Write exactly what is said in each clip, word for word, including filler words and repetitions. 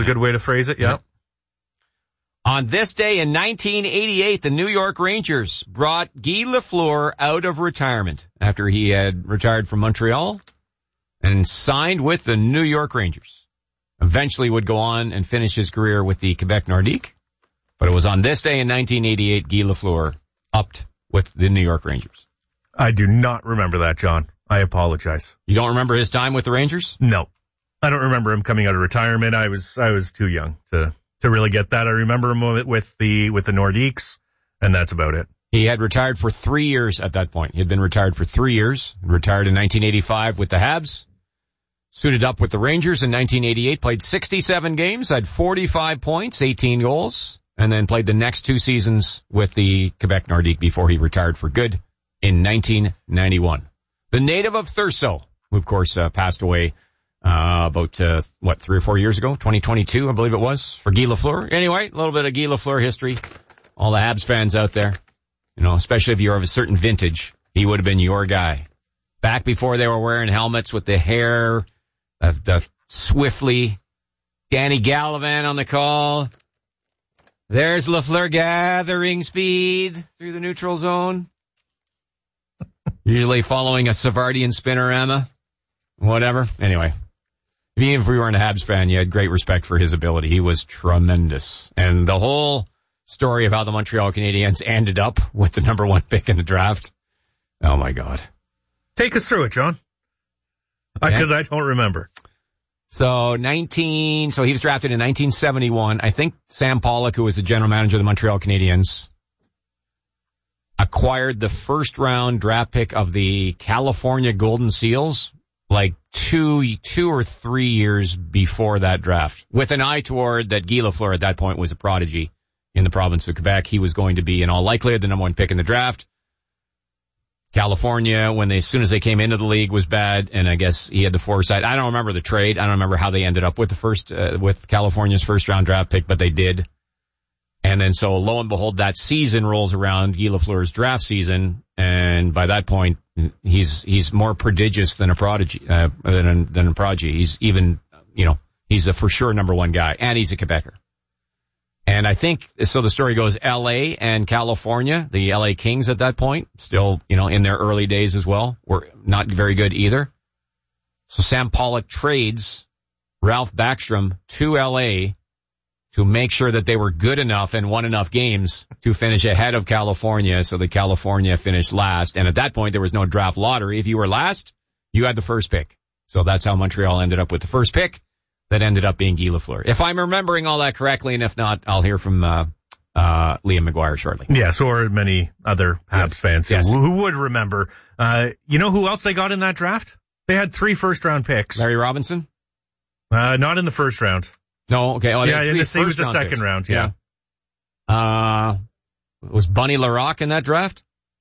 good way to phrase it, yeah. yeah. On this day in nineteen eighty-eight, the New York Rangers brought Guy Lafleur out of retirement after he had retired from Montreal and signed with the New York Rangers. Eventually would go on and finish his career with the Quebec Nordiques. But it was on this day in nineteen eighty-eight, Guy Lafleur upped with the New York Rangers. I do not remember that, John. I apologize. You don't remember his time with the Rangers? No. I don't remember him coming out of retirement. I was I was too young to, to really get that. I remember him with the with the Nordiques, and that's about it. He had retired for three years at that point. He had been retired for three years. Retired in nineteen eighty-five with the Habs. Suited up with the Rangers in nineteen eighty-eight. Played sixty-seven games, had forty-five points, eighteen goals, and then played the next two seasons with the Quebec Nordiques before he retired for good in nineteen ninety-one. The native of Thurso, who, of course, uh, passed away uh about, uh what, three or four years ago, twenty twenty-two, I believe it was, for Guy Lafleur. Anyway, a little bit of Guy Lafleur history. All the Habs fans out there, you know, especially if you're of a certain vintage, he would have been your guy. Back before they were wearing helmets with the hair, uh, the swiftly, Danny Gallivan on the call. There's Lafleur gathering speed through the neutral zone. Usually following a Savardian spinorama. Whatever. Anyway. Even if we weren't a Habs fan, you had great respect for his ability. He was tremendous. And the whole story of how the Montreal Canadiens ended up with the number one pick in the draft. Oh, my God. Take us through it, John. Because okay. I don't remember. So nineteen, so he was drafted in nineteen seventy-one. I think Sam Pollock, who was the general manager of the Montreal Canadiens, acquired the first round draft pick of the California Golden Seals like two, two or three years before that draft, with an eye toward that Guy Lafleur at that point was a prodigy in the province of Quebec. He was going to be, in all likelihood, the number one pick in the draft. California, when they, as soon as they came into the league, was bad, and I guess he had the foresight. I don't remember the trade. I don't remember how they ended up with the first, uh, with California's first round draft pick, but they did. And then so lo and behold, that season rolls around, Guy Lafleur's draft season, and by that point, he's, he's more prodigious than a prodigy, uh, than, than a prodigy. He's even, you know, he's a for sure number one guy, and he's a Quebecer. And I think, so the story goes, L A and California, the L A Kings at that point, still, you know, in their early days as well, were not very good either. So Sam Pollock trades Ralph Backstrom to L A to make sure that they were good enough and won enough games to finish ahead of California, so that California finished last. And at that point, there was no draft lottery. If you were last, you had the first pick. So that's how Montreal ended up with the first pick. That ended up being Guy Lafleur. If I'm remembering all that correctly, and if not, I'll hear from uh uh Liam McGuire shortly. Yes, or many other Habs yes. fans yes. Who, who would remember. Uh You know who else they got in that draft? They had three first-round picks. Larry Robinson? Uh Not in the first round. No, okay. Oh, yeah, in the, it was the second picks. round, yeah. yeah. Uh Was Bunny Larocque in that draft?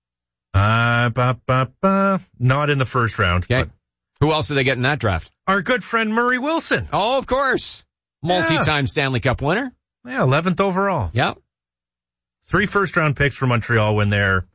Uh, ba, ba, ba. Not in the first round. Okay. But who else did they get in that draft? Our good friend Murray Wilson. Oh, of course. Multi-time yeah. Stanley Cup winner. Yeah, eleventh overall. Yep. Three first-round picks for Montreal when they're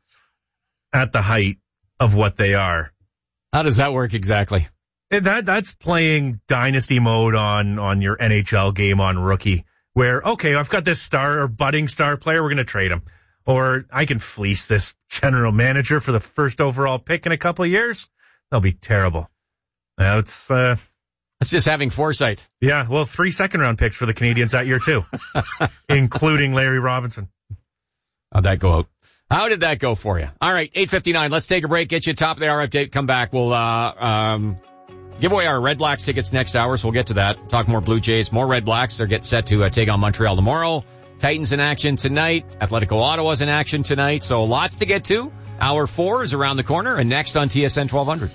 at the height of what they are. How does that work exactly? That That's playing dynasty mode on, on your N H L game on rookie, where, okay, I've got this star or budding star player, we're going to trade him. Or I can fleece this general manager for the first overall pick in a couple of years. They'll be terrible. Now it's, uh, it's just having foresight. Yeah, well, three second round picks for the Canadiens that year too, including Larry Robinson. How'd that go out? How did that go for you? All right, eight fifty-nine. Let's take a break. Get you a top of the hour update. Come back. We'll, uh, um, give away our Red Blacks tickets next hour. So we'll get to that. Talk more Blue Jays, more Red Blacks. They're get set to uh, take on Montreal tomorrow. Titans in action tonight. Atletico Ottawa's in action tonight. So lots to get to. Hour four is around the corner and next on T S N twelve hundred.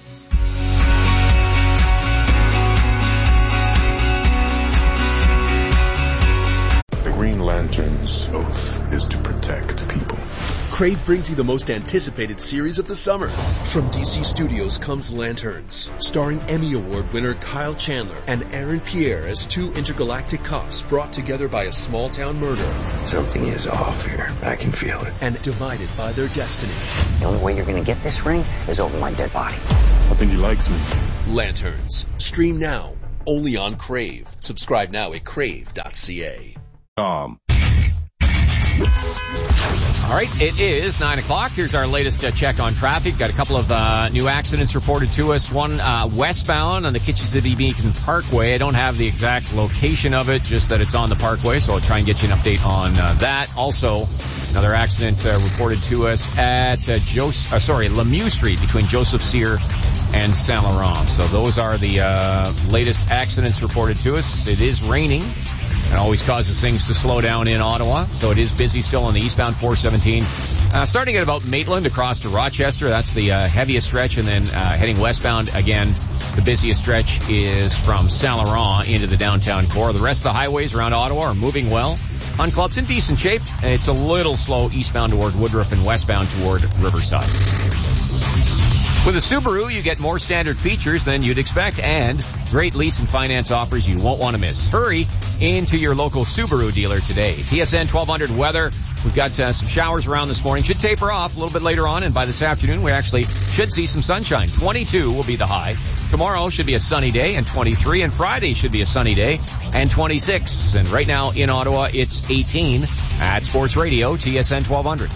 Green Lantern's oath is to protect people. Crave brings you the most anticipated series of the summer. From D C Studios comes Lanterns, starring Emmy Award winner Kyle Chandler and Aaron Pierre as two intergalactic cops brought together by a small-town murder. Something is off here. I can feel it. And divided by their destiny. The only way you're going to get this ring is over my dead body. I think he likes me. Lanterns. Stream now only on Crave. Subscribe now at crave dot c a. Um. All right, it is nine o'clock. Here's our latest uh, check on traffic. Got a couple of uh, new accidents reported to us. One uh, westbound on the Kitchen City Beacon Parkway. I don't have the exact location of it, just that it's on the parkway, so I'll try and get you an update on uh, that. Also, another accident uh, reported to us at uh, Joseph, uh, sorry, Lemieux Street between Joseph Cyr and Saint Laurent. So those are the uh, latest accidents reported to us. It is raining. It always causes things to slow down in Ottawa, so it is busy still on the eastbound four seventeen. Uh, starting at about Maitland across to Rochester, that's the uh, heaviest stretch, and then uh, heading westbound again, the busiest stretch is from Saint Laurent into the downtown core. The rest of the highways around Ottawa are moving well. Hunt Club's in decent shape. It's a little slow eastbound toward Woodruff and westbound toward Riverside. With a Subaru, you get more standard features than you'd expect and great lease and finance offers you won't want to miss. Hurry into your local Subaru dealer today. T S N twelve hundred weather. We've got uh, some showers around this morning. Should taper off a little bit later on, and by this afternoon, we actually should see some sunshine. twenty-two will be the high. Tomorrow should be a sunny day, and twenty-three, and Friday should be a sunny day, and twenty-six. And right now in Ottawa, it's eighteen at Sports Radio, T S N twelve hundred.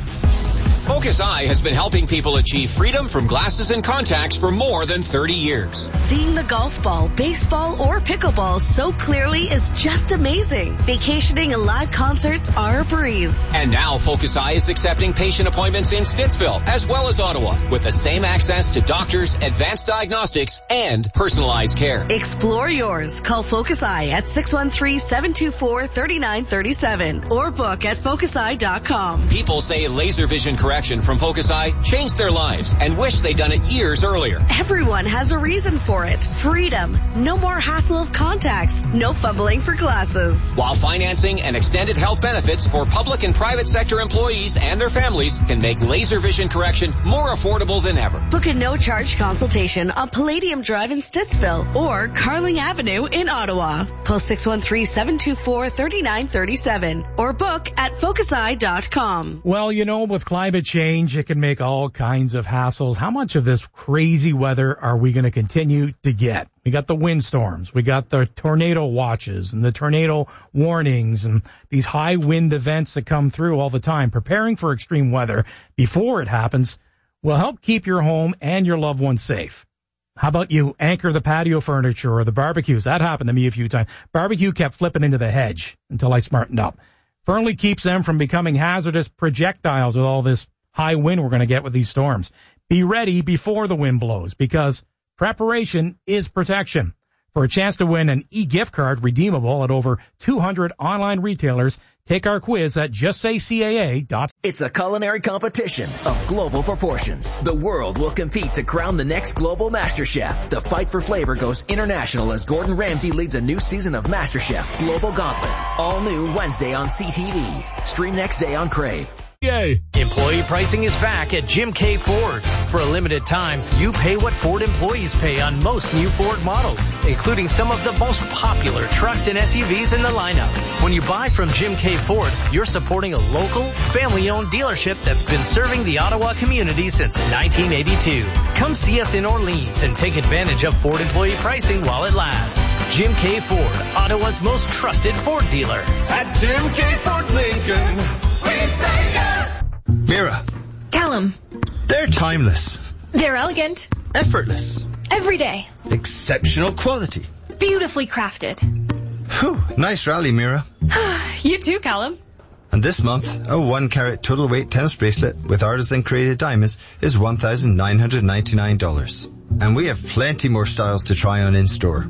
Focus Eye has been helping people achieve freedom from glasses and contacts for more than thirty years. Seeing the golf ball, baseball, or pickleball so clearly is just amazing. Vacationing and live concerts are a breeze. And now Focus Eye is accepting patient appointments in Stittsville as well as Ottawa with the same access to doctors, advanced diagnostics, and personalized care. Explore yours. Call Focus Eye at six one three, seven two four, three nine three seven or book at focus eye dot com. People say laser vision correction from Focus Eye changed their lives and wish they'd done it years earlier. Everyone has a reason for it. Freedom. No more hassle of contacts. No fumbling for glasses. While financing and extended health benefits for public and private sector employees and their families can make laser vision correction more affordable than ever. Book a no-charge consultation on Palladium Drive in Stittsville or Carling Avenue in Ottawa. Call six one three, seven two four, three nine three seven or book at focus eye dot com. Well, you know, with climate change, it can make all kinds of hassles. How much of this crazy weather are we going to continue to get? We got the windstorms, we got the tornado watches and the tornado warnings and these high wind events that come through all the time. Preparing for extreme weather before it happens will help keep your home and your loved ones safe. How about you anchor the patio furniture or the barbecues? That happened to me a few times. Barbecue kept flipping into the hedge until I smartened up. Fernley keeps them from becoming hazardous projectiles with all this high wind we're going to get with these storms. Be ready before the wind blows because preparation is protection. For a chance to win an e-gift card redeemable at over two hundred online retailers, take our quiz at just say C A A dot com. It's a culinary competition of global proportions. The world will compete to crown the next global master chef. The fight for flavor goes international as Gordon Ramsay leads a new season of MasterChef Global Gauntlet. All new Wednesday on C T V. Stream next day on Crave. Yay. Employee pricing is back at Jim K. Ford. For a limited time, you pay what Ford employees pay on most new Ford models, including some of the most popular trucks and S U Vs in the lineup. When you buy from Jim K. Ford, you're supporting a local, family-owned dealership that's been serving the Ottawa community since nineteen eighty-two. Come see us in Orleans and take advantage of Ford employee pricing while it lasts. Jim K. Ford, Ottawa's most trusted Ford dealer. At Jim K. Ford Lincoln, we say yes. Mira. Callum. They're timeless. They're elegant. Effortless. Everyday. Exceptional quality. Beautifully crafted. Whew, nice rally, Mira. You too, Callum. And this month, a one carat total weight tennis bracelet with artisan created diamonds is one thousand nine hundred ninety-nine dollars. And we have plenty more styles to try on in store.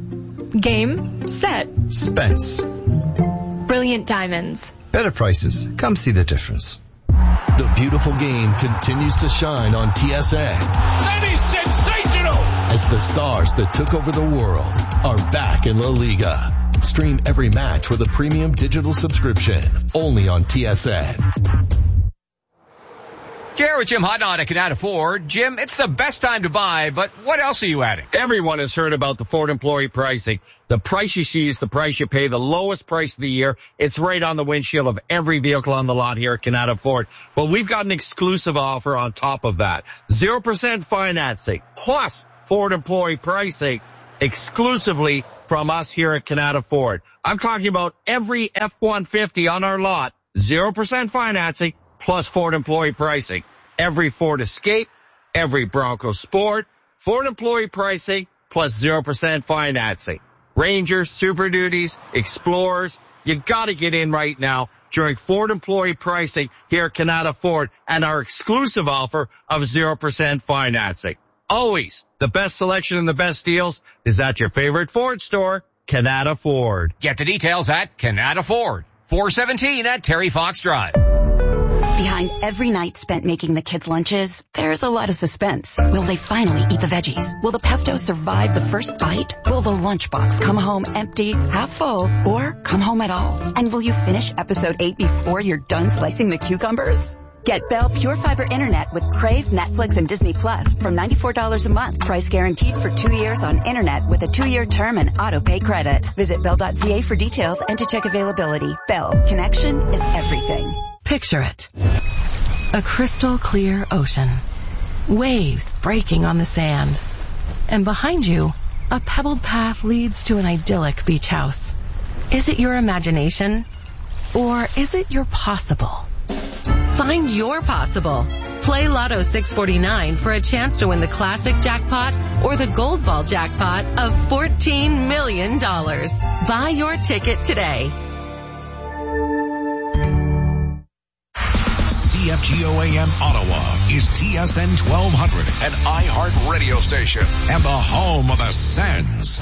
Game, set, Spence. Brilliant diamonds. Better prices. Come see the difference. The beautiful game continues to shine on T S N. That is sensational! As the stars that took over the world are back in La Liga. Stream every match with a premium digital subscription. Only on T S N. Here with Jim Hudnott at Canada Ford. Jim, it's the best time to buy, but what else are you adding? Everyone has heard about the Ford employee pricing. The price you see is the price you pay, the lowest price of the year. It's right on the windshield of every vehicle on the lot here at Canada Ford. Well, we've got an exclusive offer on top of that. zero percent financing plus Ford employee pricing. exclusively from us here at Canada Ford. I'm talking about every F one fifty on our lot, zero percent financing plus Ford employee pricing. Every Ford Escape, every Bronco Sport, Ford employee pricing plus zero percent financing. Rangers, Super Duties, Explorers, you gotta get in right now during Ford employee pricing here at Canada Ford and our exclusive offer of zero percent financing. Always the best selection and the best deals is at your favorite Ford store, Canada Ford. Get the details at Canada Ford, four seventeen at Terry Fox Drive. Behind every night spent making the kids' lunches, there's a lot of suspense. Will they finally eat the veggies? Will the pesto survive the first bite? Will the lunchbox come home empty, half full, or come home at all? And will you finish episode eight before you're done slicing the cucumbers? Get Bell Pure Fiber Internet with Crave, Netflix, and Disney Plus from ninety-four dollars a month. Price guaranteed for two years on internet with a two-year term and auto-pay credit. Visit bell dot c a for details and to check availability. Bell, connection is everything. Picture it. A crystal clear ocean. Waves breaking on the sand. And behind you, a pebbled path leads to an idyllic beach house. Is it your imagination? Or is it your possible? Find your possible. Play Lotto six forty-nine for a chance to win the classic jackpot or the gold ball jackpot of fourteen million dollars. Buy your ticket today. C F G O A M Ottawa is T S N twelve hundred, an iHeart radio station and the home of the Sens.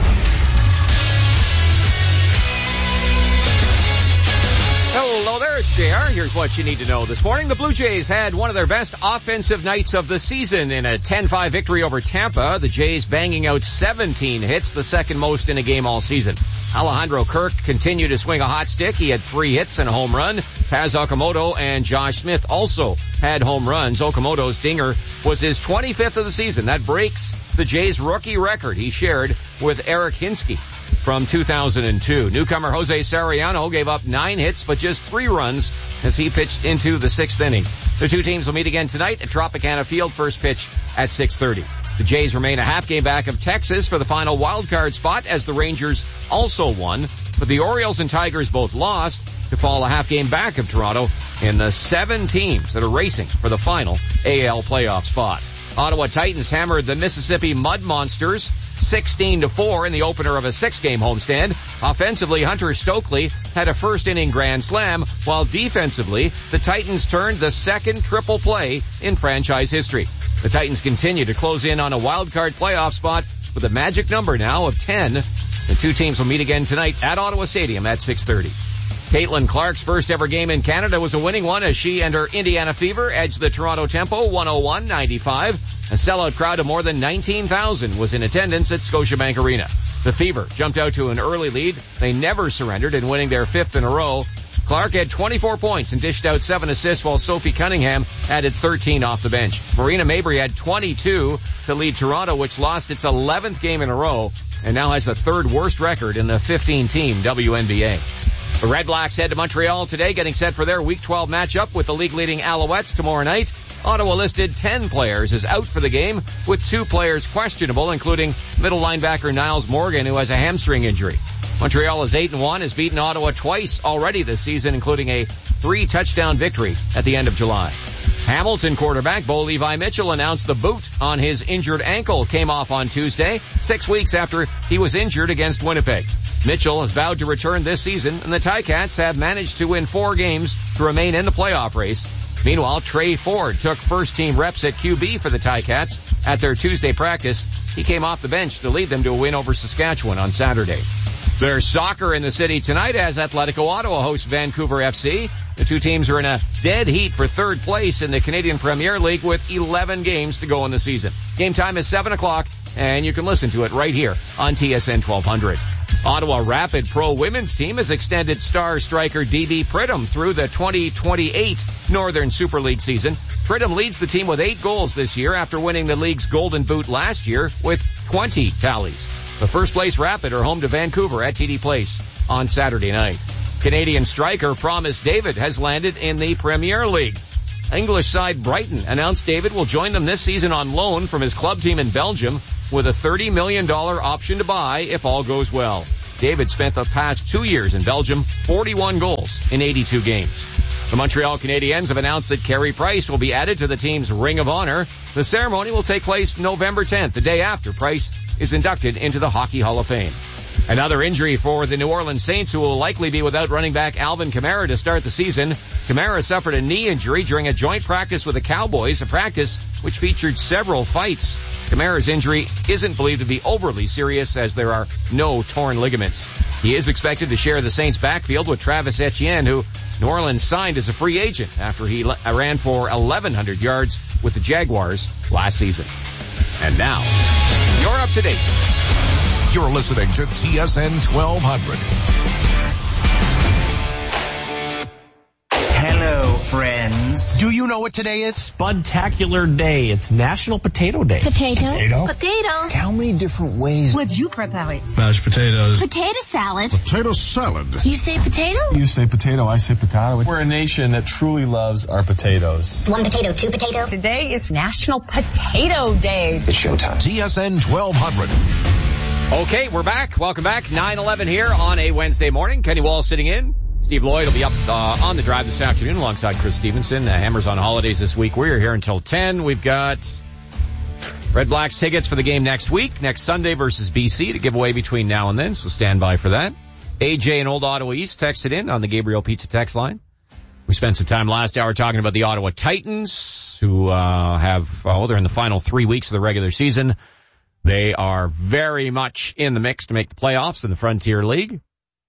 Hello there, it's J R. Here's what you need to know. This morning, the Blue Jays had one of their best offensive nights of the season in a ten five victory over Tampa. The Jays banging out seventeen hits, the second most in a game all season. Alejandro Kirk continued to swing a hot stick. He had three hits and a home run. Paz Okamoto and Josh Smith also had home runs. Okamoto's dinger was his twenty-fifth of the season. That breaks the Jays' rookie record he shared with Eric Hinsky from two thousand two. Newcomer Jose Sariano gave up nine hits but just three runs as he pitched into the sixth inning. The two teams will meet again tonight at Tropicana Field, first pitch at six thirty. The Jays remain a half game back of Texas for the final wild card spot as the Rangers also won, but the Orioles and Tigers both lost to fall a half game back of Toronto in the seven teams that are racing for the final A L playoff spot. Ottawa Titans hammered the Mississippi Mud Monsters sixteen to four in the opener of a six-game homestand. Offensively, Hunter Stokely had a first-inning grand slam, while defensively, the Titans turned the second triple play in franchise history. The Titans continue to close in on a wild-card playoff spot with a magic number now of ten. The two teams will meet again tonight at Ottawa Stadium at six thirty. Caitlin Clark's first ever game in Canada was a winning one as she and her Indiana Fever edged the Toronto Tempo one oh one ninety-five. A sellout crowd of more than nineteen thousand was in attendance at Scotiabank Arena. The Fever jumped out to an early lead. They never surrendered in winning their fifth in a row. Clark had twenty-four points and dished out seven assists while Sophie Cunningham added thirteen off the bench. Marina Mabry had twenty-two to lead Toronto, which lost its eleventh game in a row and now has the third worst record in the fifteen-team W N B A. The Red Blacks head to Montreal today, getting set for their Week twelve matchup with the league-leading Alouettes tomorrow night. Ottawa listed ten players as out for the game, with two players questionable, including middle linebacker Niles Morgan, who has a hamstring injury. Montreal is eight and one, has beaten Ottawa twice already this season, including a three-touchdown victory at the end of July. Hamilton quarterback Bo Levi Mitchell announced the boot on his injured ankle came off on Tuesday, six weeks after he was injured against Winnipeg. Mitchell has vowed to return this season, and the Ticats have managed to win four games to remain in the playoff race. Meanwhile, Trey Ford took first-team reps at Q B for the Ticats at their Tuesday practice. He came off the bench to lead them to a win over Saskatchewan on Saturday. There's soccer in the city tonight as Atletico Ottawa hosts Vancouver F C. The two teams are in a dead heat for third place in the Canadian Premier League with eleven games to go in the season. Game time is seven o'clock, and you can listen to it right here on T S N twelve hundred. Ottawa Rapid Pro Women's Team has extended star striker D B Pridham through the twenty twenty-eight Northern Super League season. Pridham leads the team with eight goals this year after winning the league's Golden Boot last year with twenty tallies. The first place Rapid are home to Vancouver at T D Place on Saturday night. Canadian striker Promise David has landed in the Premier League. English side Brighton announced David will join them this season on loan from his club team in Belgium with a thirty million dollars option to buy if all goes well. David spent the past two years in Belgium, forty-one goals in eighty-two games. The Montreal Canadiens have announced that Carey Price will be added to the team's Ring of Honor. The ceremony will take place November tenth, the day after Price is inducted into the Hockey Hall of Fame. Another injury for the New Orleans Saints, who will likely be without running back Alvin Kamara to start the season. Kamara suffered a knee injury during a joint practice with the Cowboys, a practice which featured several fights. Kamara's injury isn't believed to be overly serious as there are no torn ligaments. He is expected to share the Saints' backfield with Travis Etienne, who New Orleans signed as a free agent after he ran for eleven hundred yards with the Jaguars last season. And now, you're up to date. You're listening to T S N twelve hundred. Hello, friends. Do you know what today is? Spudtacular Day. It's National Potato Day. Potato. Potato. Potato. How many different ways would you prepare it? Mashed potatoes. Potato salad. Potato salad. You say potato? You say potato, I say potato. We're a nation that truly loves our potatoes. One potato, two potatoes. Today is National Potato Day. It's showtime. T S N twelve hundred. Okay, we're back. Welcome back. nine eleven here on a Wednesday morning. Kenny Wall sitting in. Steve Lloyd will be up uh, on the drive this afternoon alongside Chris Stevenson. Uh, Hammers on holidays this week. We're here until ten. We've got Red Blacks tickets for the game next week, next Sunday versus B C to give away between now and then, so stand by for that. A J in Old Ottawa East texted in on the Gabriel Pizza text line. We spent some time last hour talking about the Ottawa Titans, who uh have, oh, they're in the final three weeks of the regular season. They are very much in the mix to make the playoffs in the Frontier League.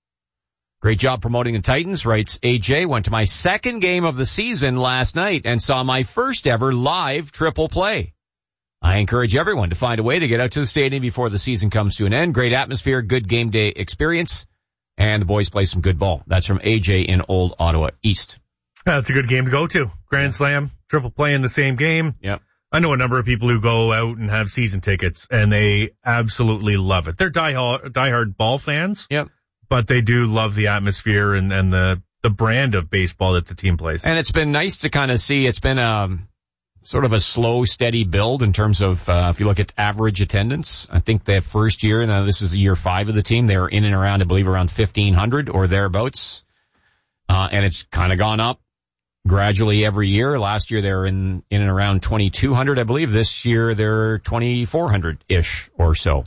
Great job promoting the Titans, writes A J. Went to my second game of the season last night and saw my first ever live triple play. I encourage everyone to find a way to get out to the stadium before the season comes to an end. Great atmosphere, good game day experience, and the boys play some good ball. That's from A J in Old Ottawa East. That's a good game to go to. Grand Slam, triple play in the same game. Yep. I know a number of people who go out and have season tickets, and they absolutely love it. They're diehard, diehard ball fans. Yep. But they do love the atmosphere and, and the, the brand of baseball that the team plays. And it's been nice to kind of see. It's been um sort of a slow, steady build in terms of, uh, if you look at average attendance. I think their first year, now this is year five of the team, they were in and around, I believe, around fifteen hundred or thereabouts. Uh, and it's kind of gone up gradually every year. Last year they were in, in and around twenty-two hundred, I believe. This year they're twenty-four hundred-ish or so.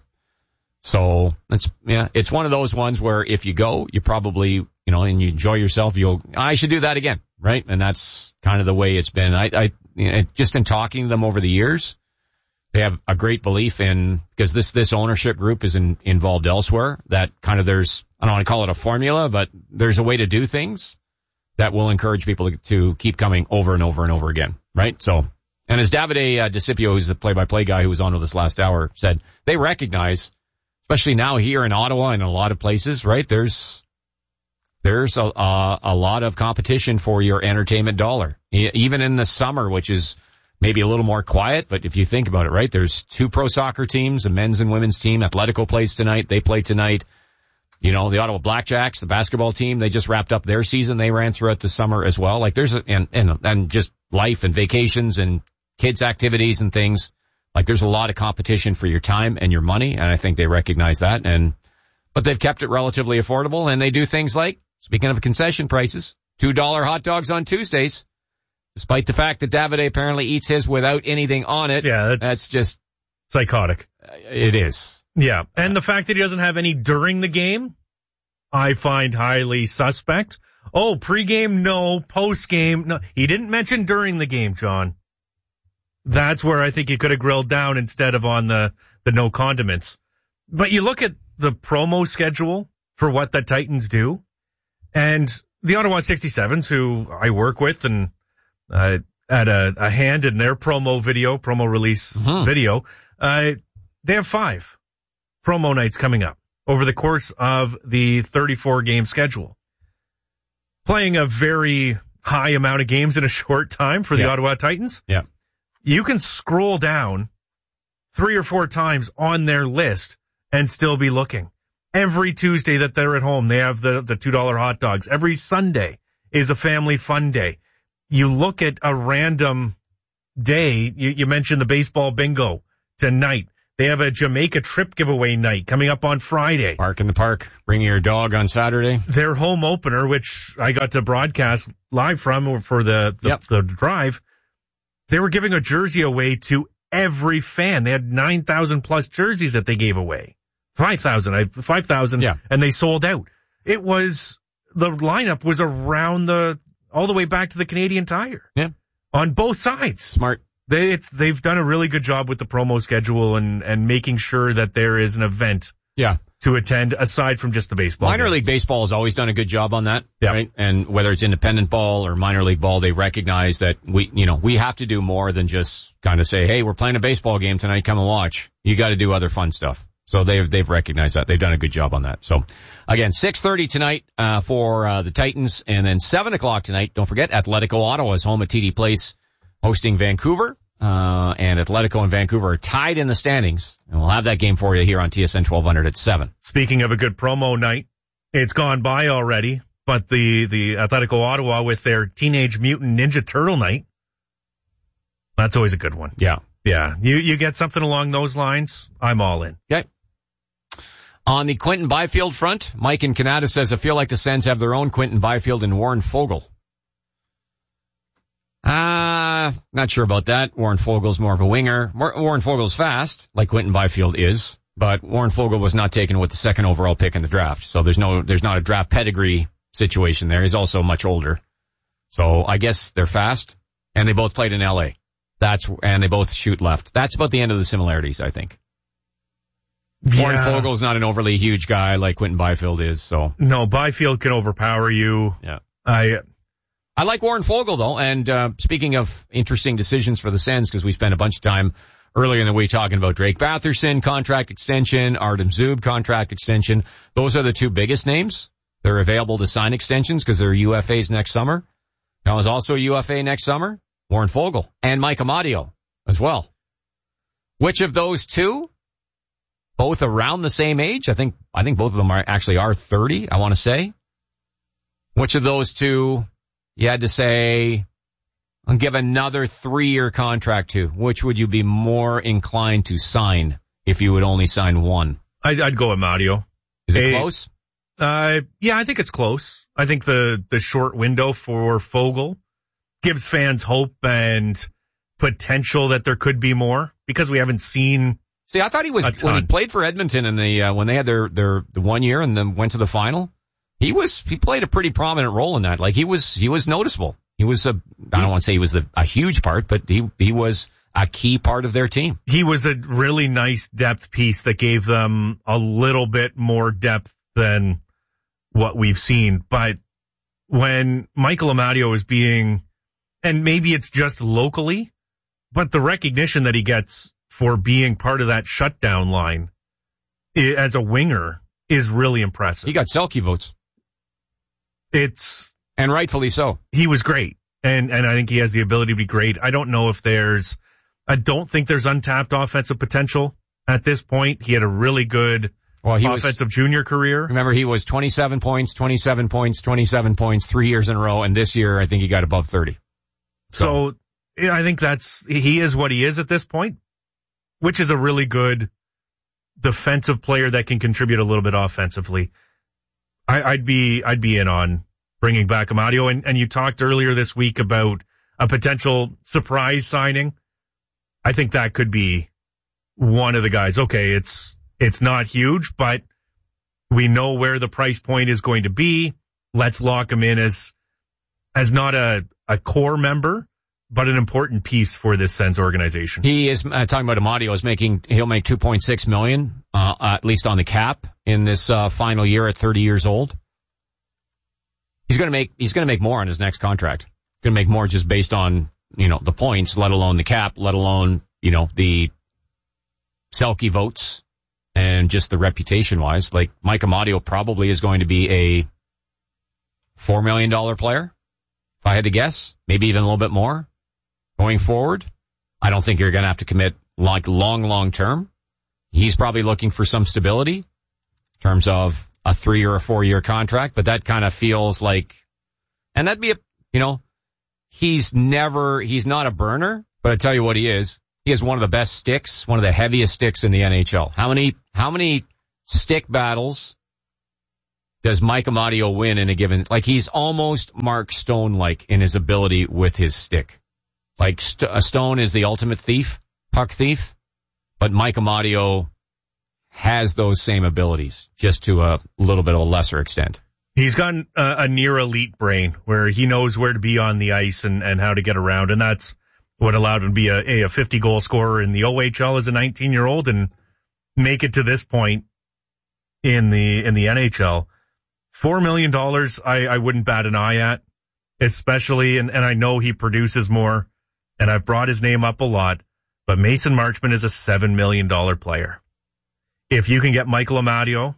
So it's, yeah, it's one of those ones where if you go, you probably, you know, and you enjoy yourself, you'll, I should do that again, right? And that's kind of the way it's been. I, I, you know, just in talking to them over the years, they have a great belief in, because this, this ownership group is in, involved elsewhere, that kind of there's, I don't want to call it a formula, but there's a way to do things that will encourage people to, to keep coming over and over and over again, right? So, and as Davide uh, DeCipio, who's the play-by-play guy who was on with us last hour, said, they recognize, especially now here in Ottawa and a lot of places, right? There's, there's a, a, a lot of competition for your entertainment dollar. Even in the summer, which is maybe a little more quiet, but if you think about it, right? There's two pro soccer teams, a men's and women's team. Atletico plays tonight. They play tonight. You know, the Ottawa Blackjacks, the basketball team, they just wrapped up their season. They ran throughout the summer as well. Like there's a, and, and, and just life and vacations and kids activities and things. Like there's a lot of competition for your time and your money, and I think they recognize that. And but they've kept it relatively affordable, and they do things like, speaking of concession prices, two dollar hot dogs on Tuesdays, despite the fact that Davide apparently eats his without anything on it. Yeah, that's, that's just psychotic. It is. Yeah, and the fact that he doesn't have any during the game, I find highly suspect. Oh, pregame, no. Postgame, no. He didn't mention during the game, John. That's where I think you could have grilled down instead of on the, the no condiments. But you look at the promo schedule for what the Titans do, and the Ottawa sixty-sevens, who I work with and uh, had a, a hand in their promo video, promo release mm-hmm. video, uh, they have five promo nights coming up over the course of the thirty-four game schedule. Playing a very high amount of games in a short time for the yeah. Ottawa Titans. Yeah. You can scroll down three or four times on their list and still be looking. Every Tuesday that they're at home, they have the, the two dollar hot dogs. Every Sunday is a family fun day. you look at a random day, you, you mentioned the baseball bingo tonight. They have a Jamaica trip giveaway night coming up on Friday. Park in the park, bring your dog on Saturday. Their home opener, which I got to broadcast live from for the, the, yep. the drive, they were giving a jersey away to every fan. They had nine thousand plus jerseys that they gave away. five thousand, five thousand, yeah. and they sold out. It was, the lineup was around the, all the way back to the Canadian Tire. Yeah. On both sides. Smart. They, it's, they've done a really good job with the promo schedule and, and making sure that there is an event yeah. to attend aside from just the baseball. Minor games. league baseball has always done a good job on that, yeah. right? And whether it's independent ball or minor league ball, they recognize that we, you know, we have to do more than just kind of say, hey, we're playing a baseball game tonight, come and watch. You got to do other fun stuff. So they've, they've recognized that. They've done a good job on that. So again, six thirty tonight, uh, for, uh, the Titans, and then seven o'clock tonight. Don't forget, Atletico Ottawa is home at T D Place hosting Vancouver. Uh, and Atletico and Vancouver are tied in the standings, and we'll have that game for you here on T S N twelve hundred at seven. Speaking of a good promo night, it's gone by already, but the, the Atletico Ottawa with their Teenage Mutant Ninja Turtle night, that's always a good one. Yeah. Yeah. You, you get something along those lines, I'm all in. Okay. On the Quentin Byfield front, Mike in Canada says, I feel like the Sens have their own Quentin Byfield and Warren Foegele. Uh, not sure about that. Warren Fogel's more of a winger. Warren Fogel's fast, like Quentin Byfield is, but Warren Foegele was not taken with the second overall pick in the draft. So there's no, there's not a draft pedigree situation there. He's also much older. So I guess they're fast, and they both played in L A. That's, and they both shoot left. That's about the end of the similarities, I think. Yeah. Warren Fogel's not an overly huge guy like Quentin Byfield is, so. No, Byfield can overpower you. Yeah. I, I like Warren Foegele, though, and uh speaking of interesting decisions for the Sens, because we spent a bunch of time earlier in the week talking about Drake Batherson contract extension, Artem Zub contract extension. Those are the two biggest names. They're available to sign extensions because they're U F As next summer. Now, is also a U F A next summer, Warren Foegele, and Mike Amadio as well. Which of those two, both around the same age? I think I think both of them are actually are thirty, I want to say. Which of those two you had to say, and give another three-year contract to? Which would you be more inclined to sign if you would only sign one? I'd, I'd go Amadio. Is it a, close? Uh, yeah, I think it's close. I think the, the short window for Foegele gives fans hope and potential that there could be more because we haven't seen. See, I thought he was, when he played for Edmonton in the, uh, when they had their, their, the one year and then went to the final. He was, he played a pretty prominent role in that. Like he was, he was noticeable. He was a, I don't want to say he was the, a huge part, but he, he was a key part of their team. He was a really nice depth piece that gave them a little bit more depth than what we've seen. But when Michael Amadio is being, and maybe it's just locally, but the recognition that he gets for being part of that shutdown line as a winger is really impressive. He got Selke votes. It's, and rightfully so. He was great. And, and I think he has the ability to be great. I don't know if there's, I don't think there's untapped offensive potential at this point. He had a really good well, he offensive was, junior career. Remember, he was twenty-seven points, twenty-seven points, twenty-seven points, three years in a row. And this year, I think he got above thirty. So, so I think that's, he is what he is at this point, which is a really good defensive player that can contribute a little bit offensively. I, I'd be, I'd be in on bringing back Amadio. And, and you talked earlier this week about a potential surprise signing. I think that could be one of the guys. Okay, it's, it's not huge, but we know where the price point is going to be. Let's lock him in as, as not a, a core member, but an important piece for this Sens organization. He is, uh, talking about Amadio, is making, he'll make two point six million, uh, at least on the cap in this, uh, final year at thirty years old. He's gonna make, he's gonna make more on his next contract. Gonna make more just based on, you know, the points, let alone the cap, let alone, you know, the Selke votes and just the reputation wise. Like Mike Amadio probably is going to be a four million dollars player. If I had to guess, maybe even a little bit more. Going forward, I don't think you're going to have to commit like long, long term. He's probably looking for some stability in terms of a three or a four year contract, but that kind of feels like, and that'd be a, you know, he's never, he's not a burner, but I tell you what he is. He has one of the best sticks, one of the heaviest sticks in the N H L. How many, how many stick battles does Mike Amadio win in a given, like he's almost Mark Stone-like in his ability with his stick. Like St- a Stone is the ultimate thief, puck thief, but Mike Amadio has those same abilities, just to a little bit of a lesser extent. He's got a, a near elite brain where he knows where to be on the ice and, and how to get around. And that's what allowed him to be a, a fifty goal scorer in the O H L as a nineteen year old and make it to this point in the, in the N H L. Four million dollars, I, I wouldn't bat an eye at, especially, and, and I know he produces more and I've brought his name up a lot, but Mason Marchment is a seven million dollars player. If you can get Michael Amadio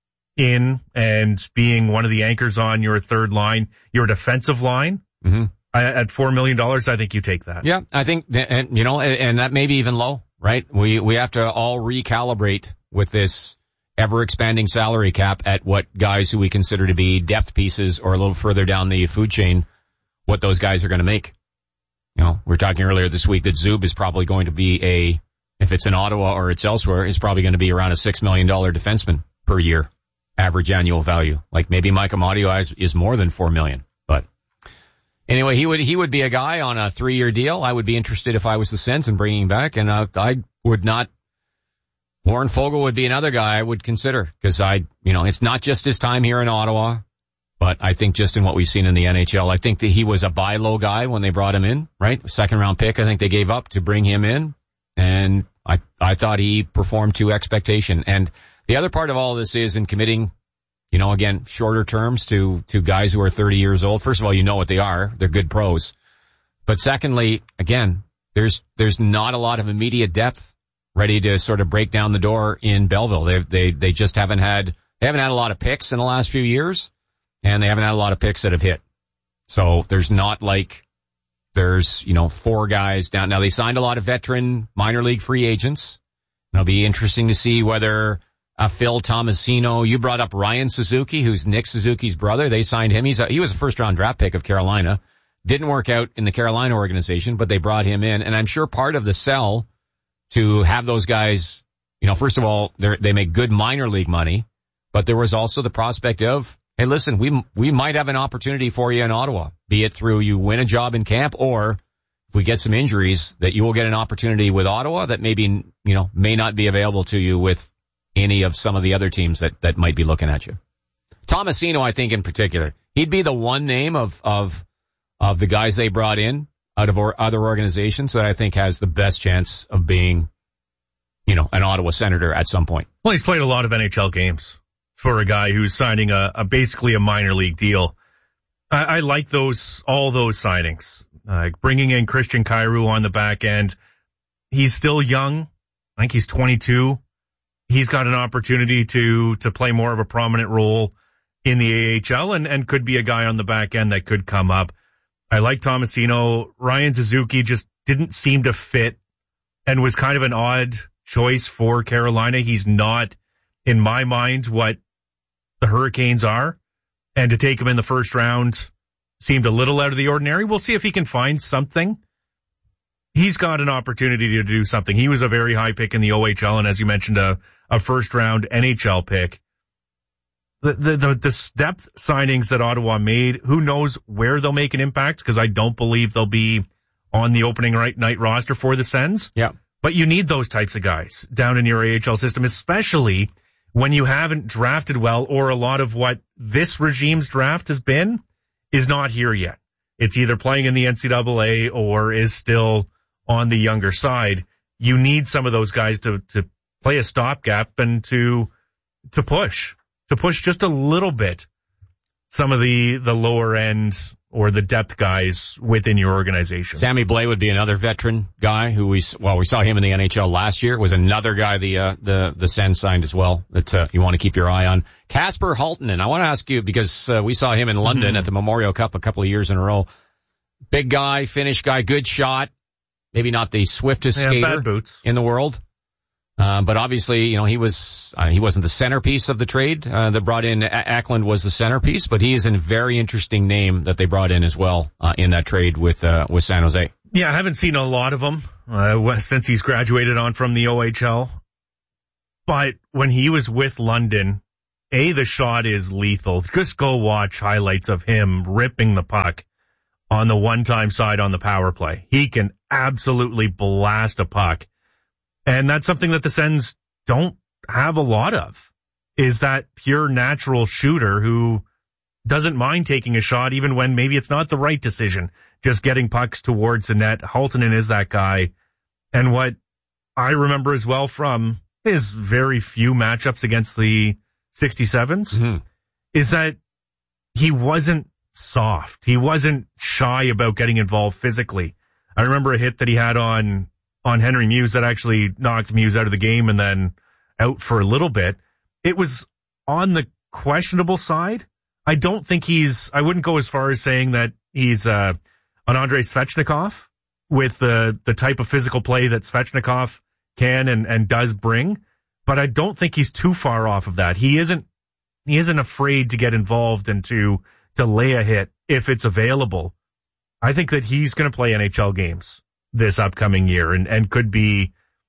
in and being one of the anchors on your third line, your defensive line, mm-hmm. at four million dollars, I think you take that. Yeah, I think, and you know, and, and that may be even low, right? We, we have to all recalibrate with this ever expanding salary cap at what guys who we consider to be depth pieces or a little further down the food chain, what those guys are going to make. You know, we were talking earlier this week that Zub is probably going to be a, if it's in Ottawa or it's elsewhere, is probably going to be around a six million dollars defenseman per year, average annual value. Like maybe Mike Amadio is, is more than four million dollars. But anyway, he would he would be a guy on a three-year deal. I would be interested if I was the Sens in bringing him back, and uh, I would not. Warren Foegele would be another guy I would consider because I, you know, it's not just his time here in Ottawa, but I think just in what we've seen in the N H L, I think that he was a buy low guy when they brought him in, right? Second round pick, I think they gave up to bring him in, and I I thought he performed to expectation. And the other part of all of this is in committing, you know, again, shorter terms to, to guys who are thirty years old. First of all, you know what they are. They're good pros. But secondly, again, there's, there's not a lot of immediate depth ready to sort of break down the door in Belleville. They, they, they just haven't had, they haven't had a lot of picks in the last few years, and they haven't had a lot of picks that have hit. So there's not like there's, you know, four guys down. Now they signed a lot of veteran minor league free agents. It'll be interesting to see whether Uh, Phil Tomasino, you brought up Ryan Suzuki, who's Nick Suzuki's brother. They signed him. He's a, he was a first round draft pick of Carolina. Didn't work out in the Carolina organization, but they brought him in. And I'm sure part of the sell to have those guys, you know, first of all, they they make good minor league money, but there was also the prospect of, hey, listen, we we might have an opportunity for you in Ottawa, be it through you win a job in camp or if we get some injuries that you will get an opportunity with Ottawa that maybe, you know, may not be available to you with any of some of the other teams that, that might be looking at you. Tomasino, I think in particular, he'd be the one name of, of, of the guys they brought in out of or, other organizations that I think has the best chance of being, you know, an Ottawa Senator at some point. Well, he's played a lot of N H L games for a guy who's signing a, a basically a minor league deal. I, I like those, all those signings. Uh, bringing in Christian Kyrou on the back end. He's still young. I think he's twenty-two. He's got an opportunity to, to play more of a prominent role in the A H L and, and could be a guy on the back end that could come up. I like Tomasino. Ryan Suzuki just didn't seem to fit and was kind of an odd choice for Carolina. He's not, in my mind, what the Hurricanes are. And to take him in the first round seemed a little out of the ordinary. We'll see if he can find something. He's got an opportunity to do something. He was a very high pick in the O H L, and as you mentioned, a, a first-round N H L pick. The, the, the, the depth signings that Ottawa made, who knows where they'll make an impact, because I don't believe they'll be on the opening right night roster for the Sens. Yeah. But you need those types of guys down in your A H L system, especially when you haven't drafted well, or a lot of what this regime's draft has been is not here yet. It's either playing in the N C double A or is still on the younger side. You need some of those guys to, to play a stopgap and to, to push, to push just a little bit some of the, the lower end or the depth guys within your organization. Sammy Blais would be another veteran guy who we, well, we saw him in the N H L last year. Was another guy the, uh, the, the Sens signed as well that, uh, you want to keep your eye on. Kasper Halttunen, I want to ask you because, uh, we saw him in London mm-hmm. at the Memorial Cup a couple of years in a row. Big guy, Finnish guy, good shot. Maybe not the swiftest yeah, skater bad boots. in the world, Uh, but obviously, you know, he was, uh, he wasn't the centerpiece of the trade, uh, that brought in. Eklund was the centerpiece, but he is a very interesting name that they brought in as well, uh, in that trade with, uh, with San Jose. Yeah, I haven't seen a lot of him, uh, since he's graduated on from the O H L. But when he was with London, A, the shot is lethal. Just go watch highlights of him ripping the puck on the one-time side on the power play. He can absolutely blast a puck. And that's something that the Sens don't have a lot of, is that pure natural shooter who doesn't mind taking a shot even when maybe it's not the right decision, just getting pucks towards the net. Halttunen is that guy. And what I remember as well from his very few matchups against the sixty-sevens mm-hmm. is that he wasn't soft. He wasn't shy about getting involved physically. I remember a hit that he had on on Henry Muse that actually knocked Muse out of the game and then out for a little bit. It was on the questionable side. I don't think he's, I wouldn't go as far as saying that he's uh, an Andrei Svechnikov with the, the type of physical play that Svechnikov can and, and does bring, but I don't think he's too far off of that. He isn't, he isn't afraid to get involved and to, to lay a hit if it's available. I think that he's going to play N H L games this upcoming year and, and could be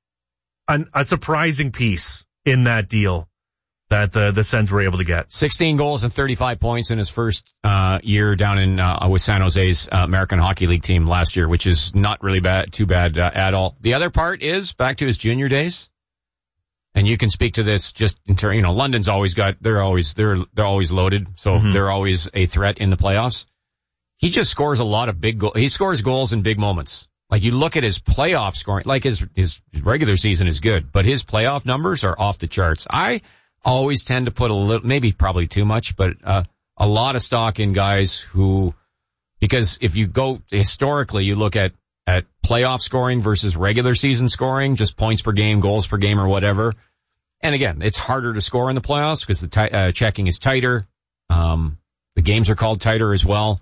an, a surprising piece in that deal that the, the Sens were able to get. sixteen goals and thirty-five points in his first uh year down in uh with San Jose's uh, American Hockey League team last year, which is not really bad, too bad uh, at all. The other part is back to his junior days. And you can speak to this just in terms, you know, London's always got, they're always, they're, they're always loaded. So mm-hmm. they're always a threat in the playoffs. He just scores a lot of big goals. He scores goals in big moments. Like you look at his playoff scoring, like his, his regular season is good, but his playoff numbers are off the charts. I always tend to put a little, maybe probably too much, but, uh, a lot of stock in guys who, because if you go historically, you look at, at playoff scoring versus regular season scoring, just points per game, goals per game or whatever. And again, it's harder to score in the playoffs because the t- uh, checking is tighter. Um, the games are called tighter as well.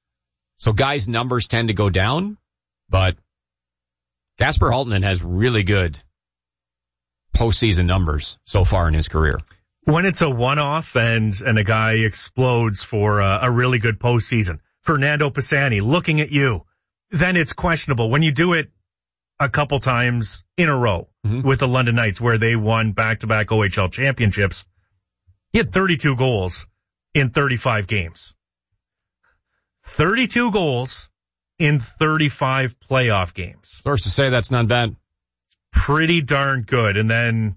So guys' numbers tend to go down. But Kasper Halttunen has really good postseason numbers so far in his career. When it's a one-off and, and a guy explodes for a, a really good postseason, Fernando Pisani, looking at you, then it's questionable. When you do it a couple times in a row mm-hmm. with the London Knights where they won back-to-back O H L championships, he had thirty-two goals in thirty-five games. thirty-two goals in thirty-five playoff games. Sources say that's not bad. Pretty darn good. And then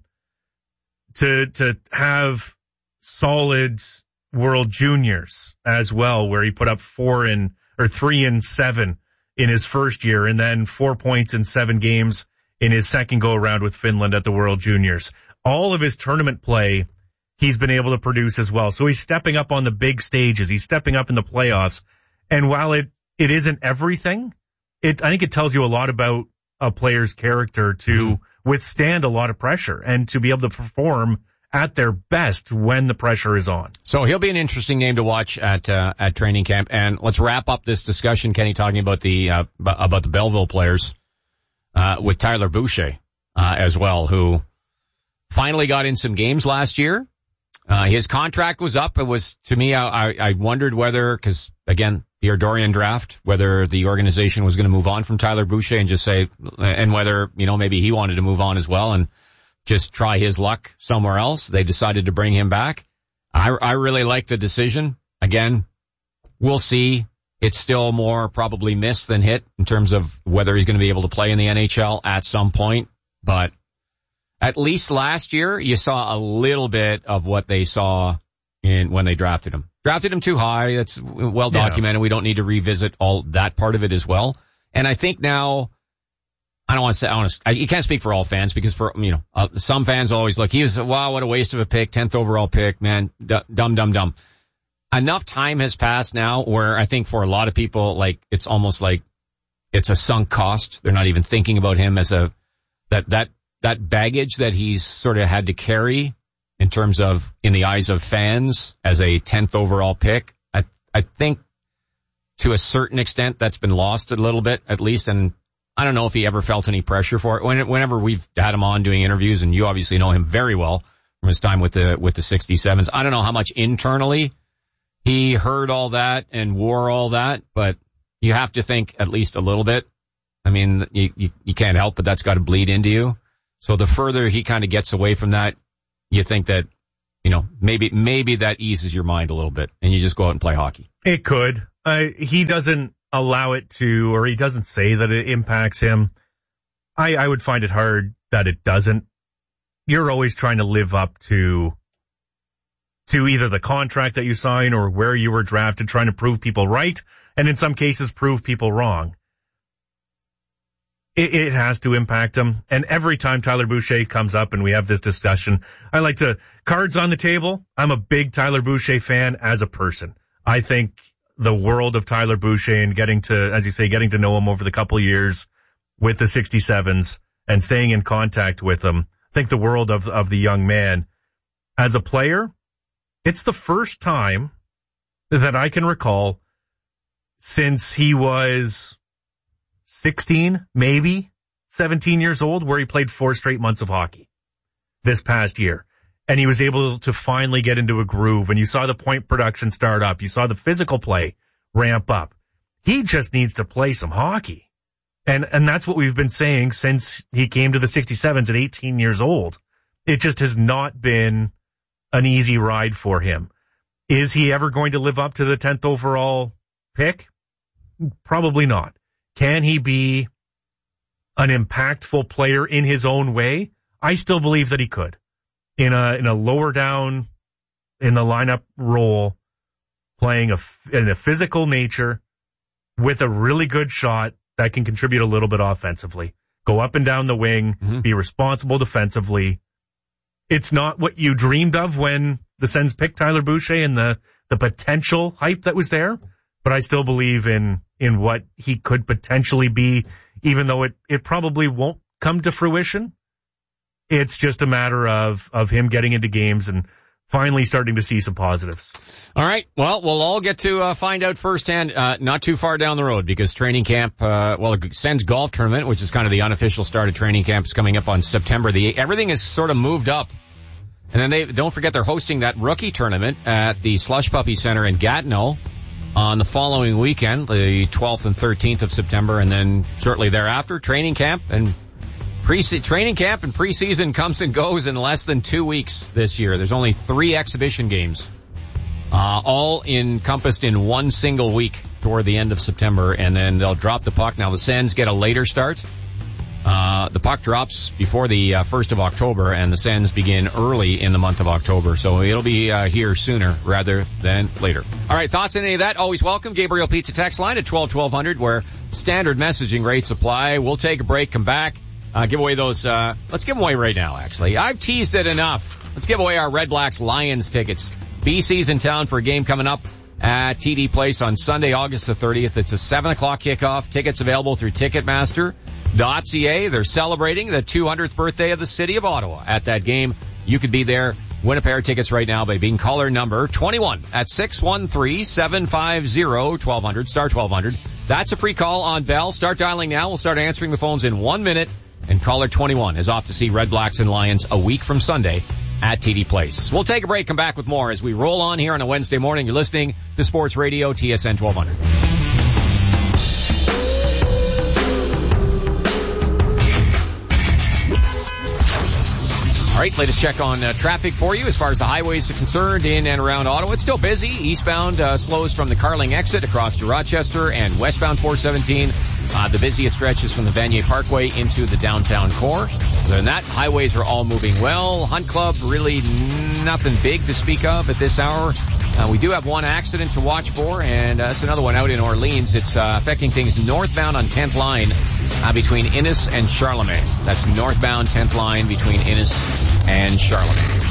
to, to have solid World Juniors as well, where he put up four in, or three in seven in his first year, and then four points in seven games in his second go around with Finland at the World Juniors. All of his tournament play, he's been able to produce as well. So he's stepping up on the big stages. He's stepping up in the playoffs. And while it, It isn't everything. It, I think it tells you a lot about a player's character to mm-hmm. withstand a lot of pressure and to be able to perform at their best when the pressure is on. So he'll be an interesting name to watch at, uh, at training camp. And let's wrap up this discussion, Kenny, talking about the, uh, about the Belleville players, uh, with Tyler Boucher, uh, as well, who finally got in some games last year. Uh, his contract was up. It was, to me, I, I wondered whether, cause again, the Ardorian draft, whether the organization was going to move on from Tyler Boucher and just say, and whether, you know, maybe he wanted to move on as well and just try his luck somewhere else. They decided to bring him back. I, I really like the decision. Again, we'll see. It's still more probably miss than hit in terms of whether he's going to be able to play in the N H L at some point. But at least last year, you saw a little bit of what they saw in when they drafted him. Drafted him too high. That's well documented. Yeah. We don't need to revisit all that part of it as well. And I think now, I don't want to say, I want to, I, you can't speak for all fans because for, you know, uh, some fans always look, he was, wow, what a waste of a pick, tenth overall pick, man, D- dumb, dumb, dumb. Enough time has passed now where I think for a lot of people, like, it's almost like it's a sunk cost. They're not even thinking about him as a, that, that, that baggage that he's sort of had to carry in terms of, in the eyes of fans, as a tenth overall pick. I, I think to a certain extent that's been lost a little bit, at least, and I don't know if he ever felt any pressure for it. When, whenever we've had him on doing interviews, and you obviously know him very well from his time with the with the sixty-sevens, I don't know how much internally he heard all that and wore all that, but you have to think at least a little bit. I mean, you, you, you can't help but that's got to bleed into you. So the further he kind of gets away from that, you think that, you know, maybe maybe that eases your mind a little bit, and you just go out and play hockey. It could. Uh, he doesn't allow it to, or he doesn't say that it impacts him. I, I would find it hard that it doesn't. You're always trying to live up to to either the contract that you sign or where you were drafted, trying to prove people right, and in some cases prove people wrong. It, it has to impact him. And every time Tyler Boucher comes up and we have this discussion, I like to, cards on the table. I'm a big Tyler Boucher fan as a person. I think the world of Tyler Boucher and getting to, as you say, getting to know him over the couple of years with the sixty-sevens and staying in contact with him, I think the world of, of the young man. As a player, it's the first time that I can recall since he was sixteen, maybe seventeen years old, where he played four straight months of hockey this past year. And he was able to finally get into a groove. And you saw the point production start up. You saw the physical play ramp up. He just needs to play some hockey. And, and that's what we've been saying since he came to the sixty-sevens at eighteen years old. It just has not been an easy ride for him. Is he ever going to live up to the tenth overall pick? Probably not. Can he be an impactful player in his own way? I still believe that he could. In a, in a lower down in the lineup role, playing a, in a physical nature with a really good shot that can contribute a little bit offensively. Go up and down the wing, mm-hmm. be responsible defensively. It's not what you dreamed of when the Sens picked Tyler Boucher and the, the potential hype that was there, but I still believe in, in what he could potentially be, even though it, it probably won't come to fruition. It's just a matter of, of him getting into games and finally starting to see some positives. All right. Well, we'll all get to uh, find out firsthand, uh, not too far down the road, because training camp, uh, well, the Sens golf tournament, which is kind of the unofficial start of training camp, is coming up on September the eighth. Everything is sort of moved up. And then they, don't forget they're hosting that rookie tournament at the Slush Puppy Center in Gatineau on the following weekend, the twelfth and thirteenth of September, and then shortly thereafter, training camp and Pre training camp and preseason comes and goes in less than two weeks this year. There's only three exhibition games, uh, all encompassed in one single week toward the end of September, and then they'll drop the puck. Now the Sens get a later start. Uh, the puck drops before the uh, first of October, and the Sens begin early in the month of October. So it'll be uh, here sooner rather than later. All right, thoughts on any of that? Always welcome. Gabriel Pizza text line at twelve twelve hundred, where standard messaging rates apply. We'll take a break, come back. Uh, give away those, uh, let's give them away right now, actually. I've teased it enough. Let's give away our Red Blacks Lions tickets. B C's in town for a game coming up at T D Place on Sunday, August the thirtieth. It's a seven o'clock kickoff. Tickets available through Ticketmaster dot C A. They're celebrating the two hundredth birthday of the city of Ottawa at that game. You could be there. Win a pair of tickets right now by being caller number twenty-one at six one three, seven five zero, twelve hundred, star twelve hundred. That's a free call on Bell. Start dialing now. We'll start answering the phones in one minute. And caller twenty-one is off to see Red Blacks and Lions a week from Sunday at T D Place. We'll take a break, come back with more as we roll on here on a Wednesday morning. You're listening to Sports Radio T S N twelve hundred. All right, latest check on uh, traffic for you as far as the highways are concerned in and around Ottawa. It's still busy. Eastbound uh, slows from the Carling exit across to Rochester, and westbound four seventeen. Uh, the busiest stretch is from the Vanier Parkway into the downtown core. Other than that, highways are all moving well. Hunt Club, really nothing big to speak of at this hour. Uh, we do have one accident to watch for, and uh, that's another one out in Orleans. It's uh, affecting things northbound on tenth line uh, between Innis and Charlemagne. That's northbound tenth line between Innis and Charlemagne.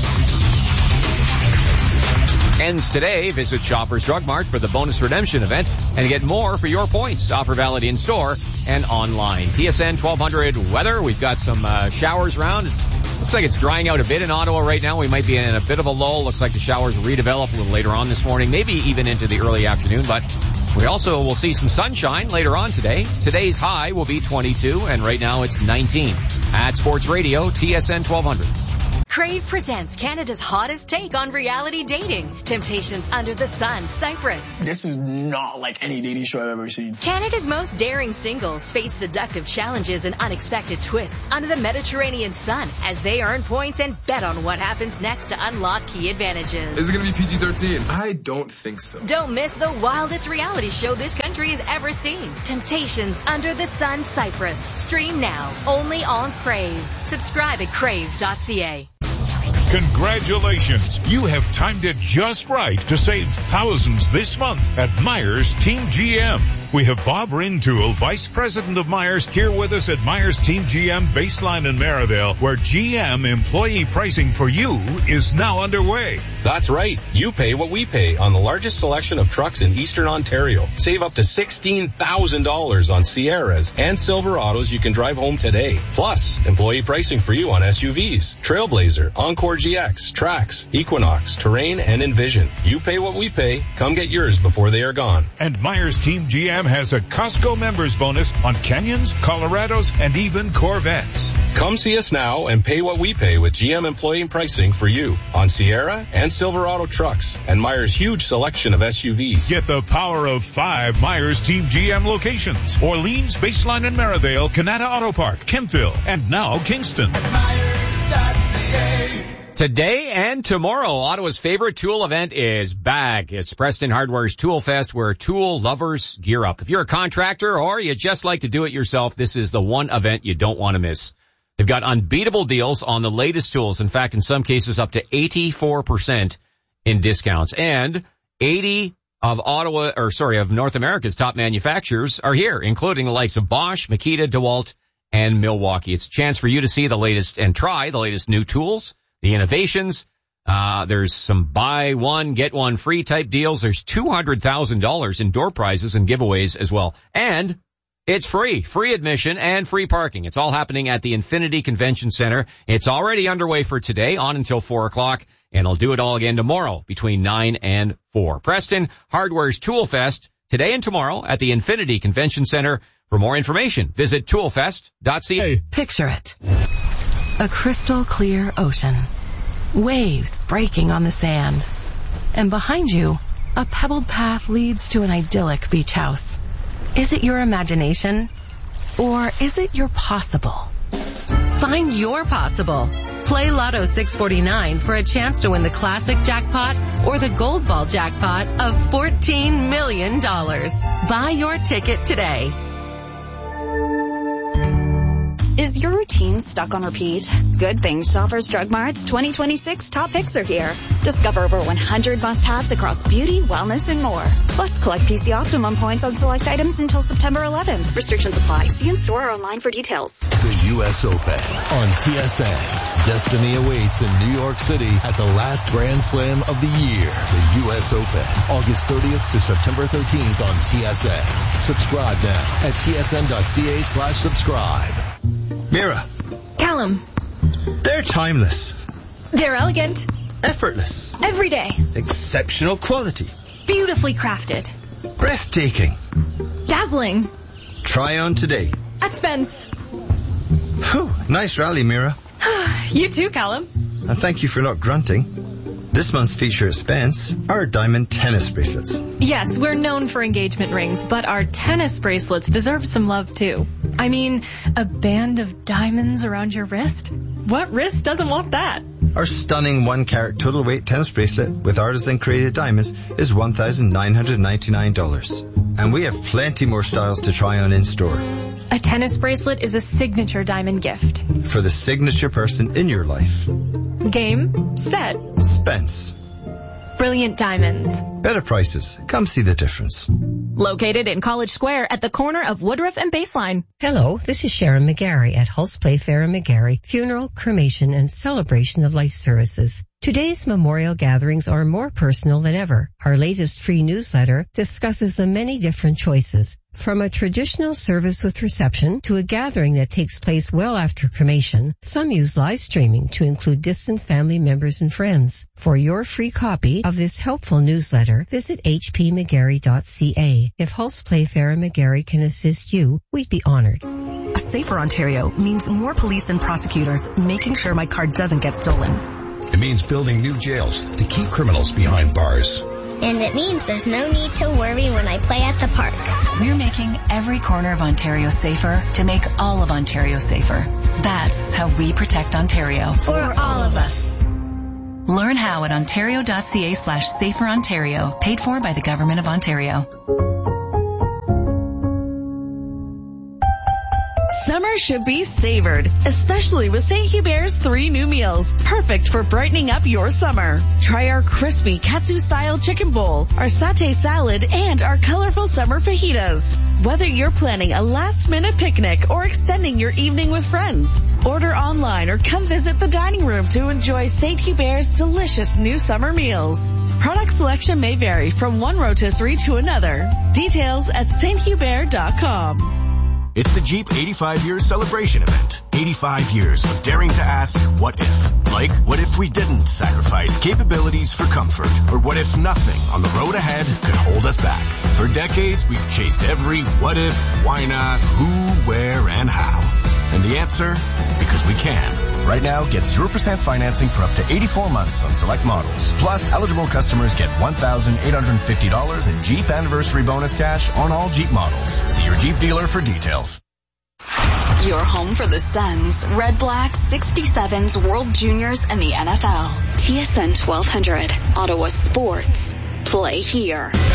Ends today. Visit Shoppers Drug Mart for the bonus redemption event and get more for your points. Offer valid in store and online. T S N twelve hundred weather. We've got some uh, showers around. It's Looks like it's drying out a bit in Ottawa right now. We might be in a bit of a lull. Looks like the showers redevelop a little later on this morning, maybe even into the early afternoon, but we also will see some sunshine later on today. Today's high will be twenty-two, and right now it's nineteen. At Sports Radio, T S N twelve hundred. Crave presents Canada's hottest take on reality dating. Temptations Under the Sun, Cyprus. This is not like any dating show I've ever seen. Canada's most daring singles face seductive challenges and unexpected twists under the Mediterranean sun as they earn points and bet on what happens next to unlock key advantages. Is it going to be P G thirteen? I don't think so. Don't miss the wildest reality show this country has ever seen. Temptations Under the Sun, Cyprus. Stream now, only on Crave. Subscribe at crave dot c a. Congratulations! You have timed it just right to save thousands this month at Myers Team G M. We have Bob Rintoul, Vice President of Myers, here with us at Myers Team G M Baseline in Maryvale, where G M employee pricing for you is now underway. That's right. You pay what we pay on the largest selection of trucks in Eastern Ontario. Save up to sixteen thousand dollars on Sierras and Silverados you can drive home today. Plus, employee pricing for you on S U Vs, Trailblazer, Encore G X, Trax, Equinox, Terrain, and Envision. You pay what we pay. Come get yours before they are gone. And Myers Team G M has a Costco members bonus on Canyons, Colorados, and even Corvettes. Come see us now and pay what we pay with G M employee pricing for you on Sierra and Silverado trucks and Myers' huge selection of S U Vs. Get the power of five Myers Team G M locations. Orleans, Baseline and Maryvale, Canada Auto Park, Kemptville, and now Kingston. Today and tomorrow, Ottawa's favorite tool event is back. It's Preston Hardware's Tool Fest, where tool lovers gear up. If you're a contractor or you just like to do it yourself, this is the one event you don't want to miss. They've got unbeatable deals on the latest tools. In fact, in some cases, up to eighty-four percent in discounts. And eighty of Ottawa, or sorry, of North America's top manufacturers are here, including the likes of Bosch, Makita, DeWalt, and Milwaukee. It's a chance for you to see the latest and try the latest new tools, the innovations. Uh, there's some buy one, get one free type deals. There's two hundred thousand dollars in door prizes and giveaways as well. And it's free, free admission and free parking. It's all happening at the Infinity Convention Center. It's already underway for today, on until four o'clock, and I'll do it all again tomorrow between nine and four. Preston Hardware's Tool Fest today and tomorrow at the Infinity Convention Center. For more information, visit tool fest dot c a. Picture it. A crystal clear ocean. Waves breaking on the sand. And behind you, a pebbled path leads to an idyllic beach house. Is it your imagination? Or is it your possible? Find your possible. Play Lotto six forty-nine for a chance to win the classic jackpot or the gold ball jackpot of fourteen million dollars. Buy your ticket today. Is your routine stuck on repeat? Good thing Shoppers Drug Mart's twenty twenty-six top picks are here. Discover over one hundred must-haves across beauty, wellness, and more. Plus, collect P C Optimum points on select items until September eleventh. Restrictions apply. See in-store or online for details. The U S Open on T S N. Destiny awaits in New York City at the last Grand Slam of the year. The U S Open, August thirtieth to September thirteenth on T S N. Subscribe now at T S N dot C A slash subscribe. Mira. Callum. They're timeless. They're elegant. Effortless. Every day. Exceptional quality. Beautifully crafted. Breathtaking. Dazzling. Try on today. At Spence. Whew, nice rally, Mira. You too, Callum. And thank you for not grunting. This month's feature at Spence are diamond tennis bracelets. Yes, we're known for engagement rings, but our tennis bracelets deserve some love too. I mean, a band of diamonds around your wrist? What wrist doesn't want that? Our stunning one-carat total weight tennis bracelet with artisan-created diamonds is one thousand nine hundred ninety-nine dollars. And we have plenty more styles to try on in-store. A tennis bracelet is a signature diamond gift. For the signature person in your life. Game, set. Spence. Brilliant diamonds. Better prices. Come see the difference. Located in College Square at the corner of Woodruff and Baseline. Hello, this is Sharon McGarry at Hulse Playfair and McGarry Funeral, Cremation, and Celebration of Life Services. Today's memorial gatherings are more personal than ever. Our latest free newsletter discusses the many different choices, from a traditional service with reception to a gathering that takes place well after cremation. Some use live streaming to include distant family members and friends. For your free copy of this helpful newsletter, visit h p mcgarry dot c a. If Hulse Playfair and McGarry can assist you, we'd be honored. A safer Ontario means more police and prosecutors making sure my car doesn't get stolen. It means building new jails to keep criminals behind bars. And it means there's no need to worry when I play at the park. We're making every corner of Ontario safer to make all of Ontario safer. That's how we protect Ontario. For all of us. Learn how at ontario.ca slash safer Ontario. Paid for by the Government of Ontario. Summer should be savored, especially with Saint Hubert's three new meals, perfect for brightening up your summer. Try our crispy katsu-style chicken bowl, our satay salad, and our colorful summer fajitas. Whether you're planning a last-minute picnic or extending your evening with friends, order online or come visit the dining room to enjoy Saint Hubert's delicious new summer meals. Product selection may vary from one rotisserie to another. Details at saint hubert dot com. It's the Jeep eighty-five years celebration event. eighty-five years of daring to ask, what if? Like, what if we didn't sacrifice capabilities for comfort? Or what if nothing on the road ahead could hold us back? For decades, we've chased every what if, why not, who, where, and how. And the answer? Because we can. Right now, get zero percent financing for up to eighty-four months on select models. Plus, eligible customers get one thousand eight hundred fifty dollars in Jeep Anniversary Bonus cash on all Jeep models. See your Jeep dealer for details. Your home for the Suns, Red Blacks, sixty-sevens, World Juniors, and the N F L. T S N twelve hundred, Ottawa Sports. Play here.